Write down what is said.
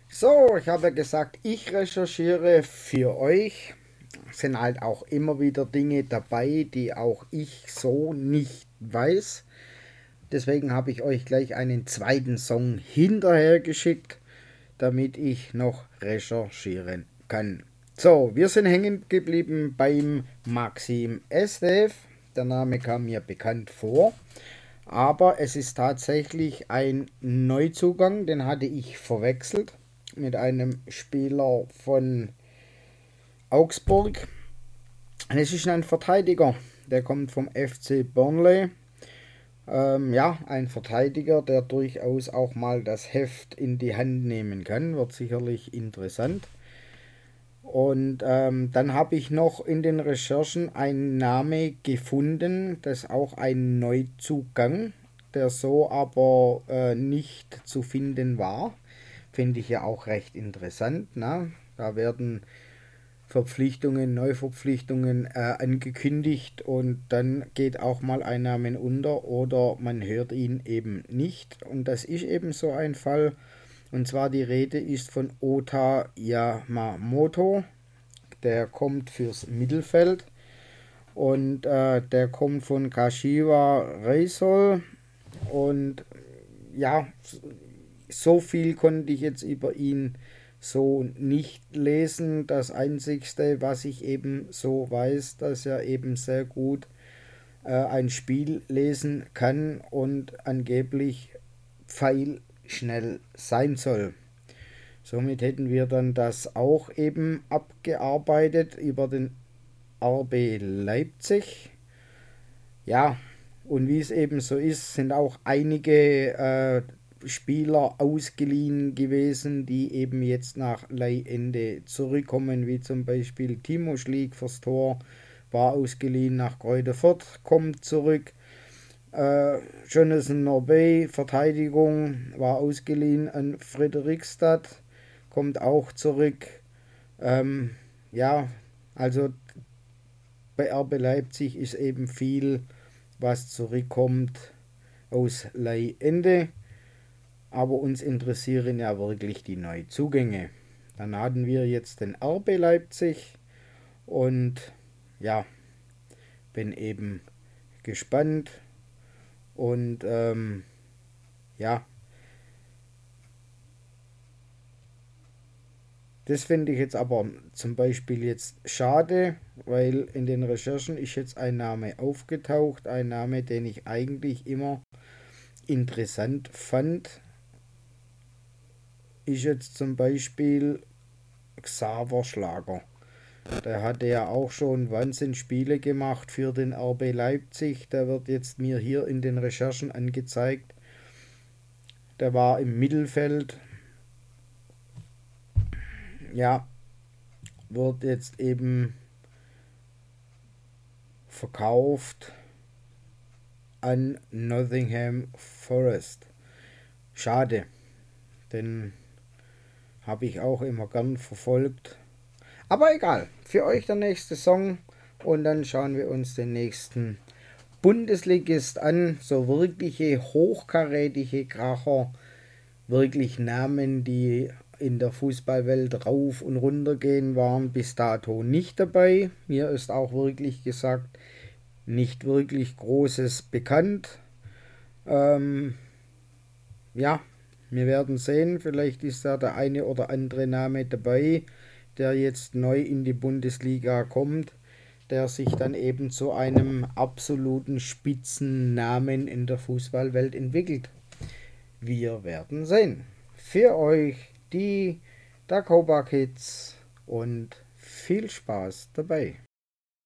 So, ich habe gesagt, ich recherchiere für euch. Es sind halt auch immer wieder Dinge dabei, die auch ich so nicht weiß. Deswegen habe ich euch gleich einen zweiten Song hinterher geschickt, damit ich noch recherchieren kann. So, wir sind hängen geblieben beim Maxim Estev. Der Name kam mir bekannt vor. Aber es ist tatsächlich ein Neuzugang, den hatte ich verwechselt mit einem Spieler von Augsburg. Es ist ein Verteidiger, der kommt vom FC Burnley. Ja, ein Verteidiger, der durchaus auch mal das Heft in die Hand nehmen kann, wird sicherlich interessant. Und dann habe ich noch in den Recherchen einen Name gefunden, das ist auch ein Neuzugang, der so aber nicht zu finden war. Finde ich ja auch recht interessant. Ne? Da werden Verpflichtungen, Neuverpflichtungen angekündigt und dann geht auch mal ein Name unter oder man hört ihn eben nicht. Und das ist eben so ein Fall. Und zwar die Rede ist von Ota Yamamoto. Der kommt fürs Mittelfeld und der kommt von Kashiwa Reysol. Und ja, so viel konnte ich jetzt über ihn so nicht lesen. Das Einzigste, was ich eben so weiß, dass er eben sehr gut ein Spiel lesen kann und angeblich pfeilschnell sein soll. Somit hätten wir dann das auch eben abgearbeitet über den RB Leipzig. Ja, und wie es eben so ist, sind auch einige Spieler ausgeliehen gewesen, die eben jetzt nach Leihende zurückkommen, wie zum Beispiel Timo Schlieg fürs Tor, war ausgeliehen nach Greuther Fürth, kommt zurück. Jonathan Norbey, Verteidigung, war ausgeliehen an Friedrichstadt, kommt auch zurück. Ähm, ja, also bei RB Leipzig ist eben viel, was zurückkommt aus Leihende. Aber uns interessieren ja wirklich die Neuzugänge. Dann hatten wir jetzt den RB Leipzig und ja, bin eben gespannt und ja, das finde ich jetzt aber zum Beispiel jetzt schade, weil in den Recherchen ist jetzt ein Name aufgetaucht, ein Name, den ich eigentlich immer interessant fand, ist jetzt zum Beispiel Xaver Schlager. Der hatte ja auch schon Wahnsinnsspiele gemacht für den RB Leipzig. Der wird jetzt mir hier in den Recherchen angezeigt. Der war im Mittelfeld. Ja, wird jetzt eben verkauft an Nottingham Forest. Schade, den habe ich auch immer gern verfolgt. Aber egal, für euch der nächste Song und dann schauen wir uns den nächsten Bundesligist an. So wirkliche hochkarätige Kracher, wirklich Namen, die in der Fußballwelt rauf und runter gehen, waren bis dato nicht dabei. Mir ist auch wirklich gesagt, nicht wirklich Großes bekannt. Ähm, ja, wir werden sehen, vielleicht ist da der eine oder andere Name dabei, der jetzt neu in die Bundesliga kommt, der sich dann eben zu einem absoluten Spitzennamen in der Fußballwelt entwickelt. Wir werden sehen. Für euch die Dakoba Kids und viel Spaß dabei.